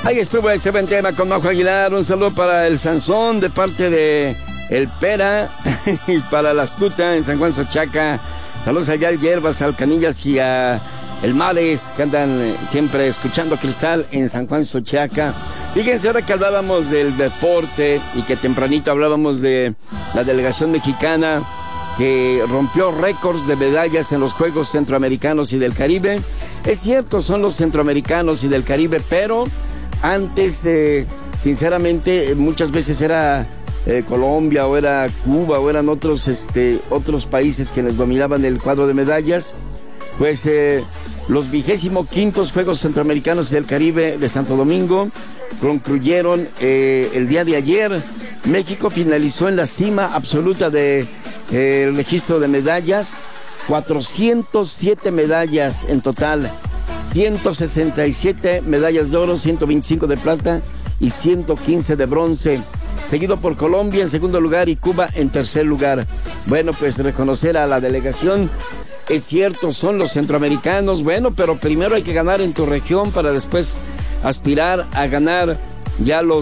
Ahí estuvo este buen tema con Majo Aguilar. Un saludo para el Sansón de parte de el Pera y para la Astuta en San Juan Xochaca. Saludos allá al Hierbas, al Canillas y a el Males, que andan siempre escuchando Cristal en San Juan Xochaca. Fíjense, ahora que hablábamos del deporte y que tempranito hablábamos de la delegación mexicana que rompió récords de medallas en los Juegos Centroamericanos y del Caribe. Es cierto, son los centroamericanos y del Caribe, pero antes, sinceramente, muchas veces era Colombia o era Cuba o eran otros países quienes dominaban el cuadro de medallas. Pues los 25º Juegos Centroamericanos y del Caribe de Santo Domingo concluyeron el día de ayer. México finalizó en la cima absoluta del registro de medallas, 407 medallas en total, 167 medallas de oro, 125 de plata y 115 de bronce, seguido por Colombia en segundo lugar y Cuba en tercer lugar. Bueno, pues reconocer a la delegación. Es cierto, son los centroamericanos, bueno, pero primero hay que ganar en tu región para después aspirar a ganar ya el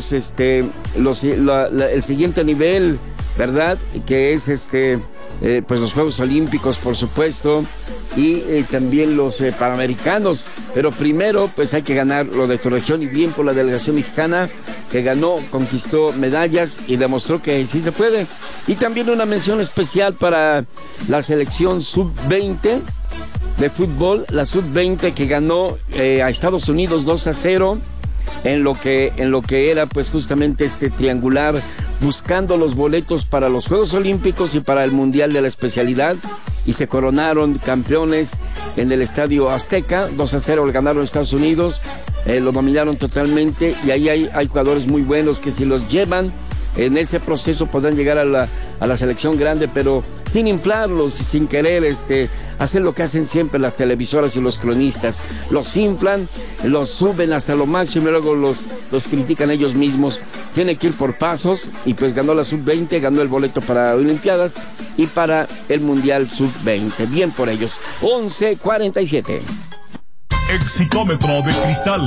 siguiente nivel, ¿verdad? Que es pues los Juegos Olímpicos, por supuesto, y también los Panamericanos. Pero primero, pues hay que ganar lo de tu región, y bien por la delegación mexicana que ganó, conquistó medallas y demostró que sí se puede. Y también una mención especial para la selección sub-20 de fútbol, la sub-20 que ganó a Estados Unidos 2-0 en lo que era pues justamente este triangular, buscando los boletos para los Juegos Olímpicos y para el Mundial de la especialidad, y se coronaron campeones en el Estadio Azteca. 2-0 le ganaron a Estados Unidos, lo dominaron totalmente, y ahí hay jugadores muy buenos que si los llevan en ese proceso podrán llegar a la selección grande, pero sin inflarlos y sin querer hacer lo que hacen siempre las televisoras y los cronistas. Los inflan, los suben hasta lo máximo y luego los critican ellos mismos. Tiene que ir por pasos, y pues ganó la sub-20, ganó el boleto para Olimpiadas y para el Mundial sub-20. Bien por ellos. 11:47. Exicómetro de Cristal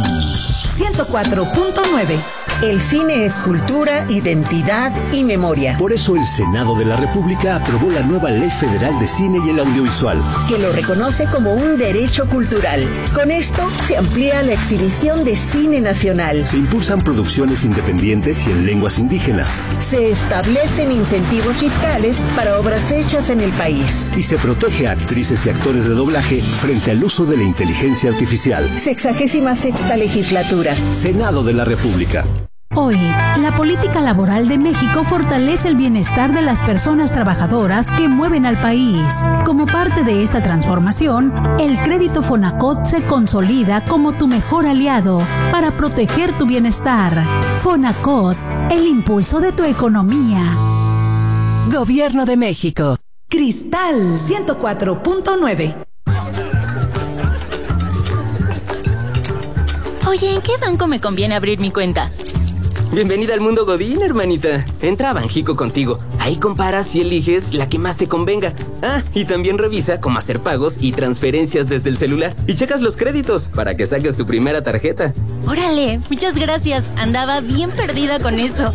104.9. El cine es cultura, identidad y memoria. Por eso el Senado de la República aprobó la nueva Ley Federal de Cine y el Audiovisual, que lo reconoce como un derecho cultural. Con esto se amplía la exhibición de cine nacional. Se impulsan producciones independientes y en lenguas indígenas. Se establecen incentivos fiscales para obras hechas en el país. Y se protege a actrices y actores de doblaje frente al uso de la inteligencia artificial. 66ª legislatura. Senado de la República. Hoy, la política laboral de México fortalece el bienestar de las personas trabajadoras que mueven al país. Como parte de esta transformación, el crédito Fonacot se consolida como tu mejor aliado para proteger tu bienestar. Fonacot, el impulso de tu economía. Gobierno de México. Cristal 104.9. Oye, ¿en qué banco me conviene abrir mi cuenta? Bienvenida al mundo Godín, hermanita. Entra a Banjico Contigo. Ahí comparas y eliges la que más te convenga. Ah, y también revisa cómo hacer pagos y transferencias desde el celular. Y checas los créditos para que saques tu primera tarjeta. Órale, muchas gracias. Andaba bien perdida con eso.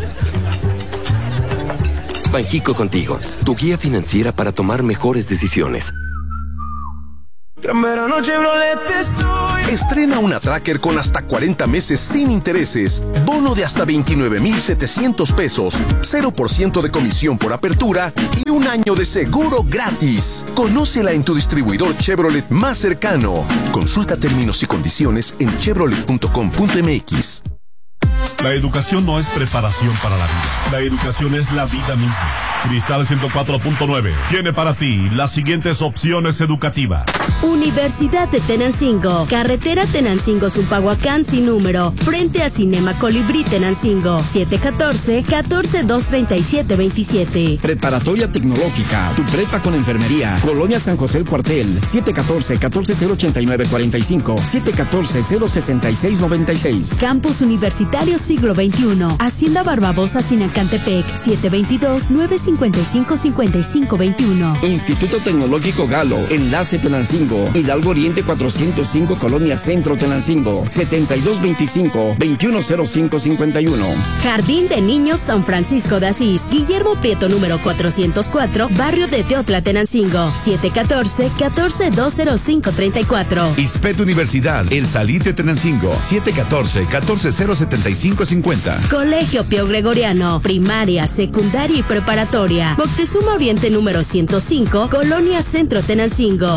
Banjico Contigo, tu guía financiera para tomar mejores decisiones. Gran verano Chevrolet estoy. Estrena una Tracker con hasta 40 meses sin intereses, bono de hasta 29,700 pesos, 0% de comisión por apertura y un año de seguro gratis. Conócela en tu distribuidor Chevrolet más cercano. Consulta términos y condiciones en chevrolet.com.mx. La educación no es preparación para la vida. La educación es la vida misma. Cristal 104.9 tiene para ti las siguientes opciones educativas. Universidad de Tenancingo, carretera Tenancingo-Zumpahuacán sin número, frente a Cinema Colibrí Tenancingo, 714-14-237-27. Preparatoria Tecnológica, tu prepa con enfermería, Colonia San José el Cuartel, 714-14-089-45, 714-066-96. Campus Universitario siglo XXI. Hacienda Barbabosa Sinacantepec, 722-955-5521. Instituto Tecnológico Galo, Enlace Tenancingo, Hidalgo Oriente 405, Colonia Centro Tenancingo, 7225-210551. Jardín de Niños San Francisco de Asís, Guillermo Prieto número 404, Barrio de Teotla, Tenancingo, 714-14-205-34. ISPET Universidad, El Salite Tenancingo, 714-14-075-50. Colegio Pío Gregoriano, primaria, secundaria y preparatoria. Moctezuma Oriente número 105, Colonia Centro Tenancingo,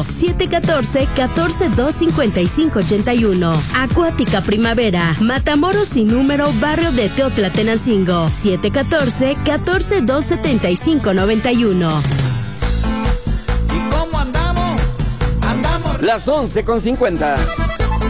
714-14-255-81. Acuática Primavera, Matamoros sin número, Barrio de Teotla, Tenancingo, 714-14-275-91. Las 11:50.